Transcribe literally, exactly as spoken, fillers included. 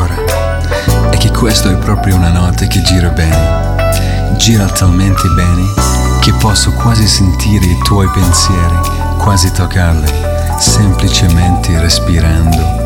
ancora è che questo è proprio una notte che gira bene, gira talmente bene che posso quasi sentire i tuoi pensieri, quasi toccarli, semplicemente respirando